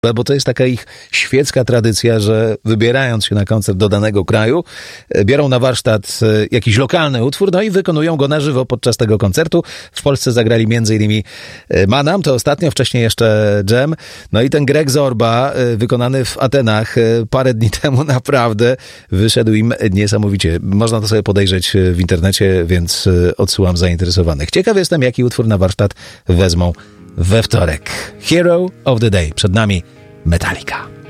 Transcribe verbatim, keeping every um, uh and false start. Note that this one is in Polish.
bo to jest taka ich świecka tradycja, że wybierając się na koncert do danego kraju, biorą na warsztat jakiś lokalny utwór, no i wykonują go na żywo podczas tego koncertu. W Polsce zagrali między innymi Manam, to ostatnio, wcześniej jeszcze Dżem, no i ten Greg Zorba, wykonany w Atenach parę dni temu, naprawdę wyszedł im niesamowicie. Można to sobie podejrzeć w internecie, więc odsyłam zainteresowanych. Ciekaw jestem, jaki utwór na warsztat wezmą we wtorek. Hero of the Day. Przed nami Metallica.